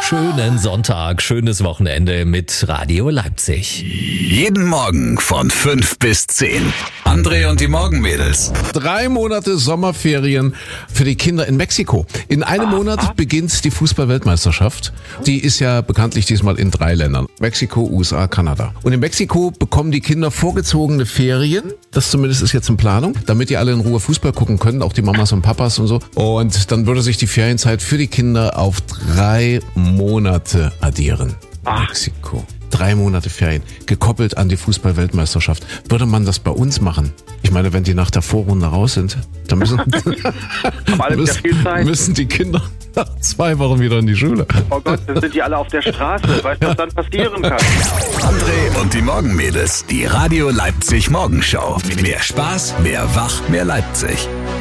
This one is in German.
Schönen Sonntag, schönes Wochenende mit Radio Leipzig. Jeden Morgen von 5 bis 10. André und die Morgenmädels. 3 Monate Sommerferien für die Kinder in Mexiko. In einem Monat beginnt die Fußball-Weltmeisterschaft. Die ist ja bekanntlich diesmal in 3 Ländern. Mexiko, USA, Kanada. Und in Mexiko bekommen die Kinder vorgezogene Ferien. Das zumindest ist jetzt in Planung, damit die alle in Ruhe Fußball gucken können, auch die Mamas und Papas und so. Und dann würde sich die Ferienzeit für die Kinder auf 3 Monate addieren. Mexiko. 3 Monate Ferien, gekoppelt an die Fußball-Weltmeisterschaft. Würde man das bei uns machen? Ich meine, wenn die nach der Vorrunde raus sind, dann müssen die Kinder nach 2 Wochen wieder in die Schule. Oh Gott, dann sind die alle auf der Straße. Weißt du, was dann passieren kann? André und die Morgenmädels. Die Radio Leipzig Morgenshow. Mehr Spaß, mehr Wach, mehr Leipzig.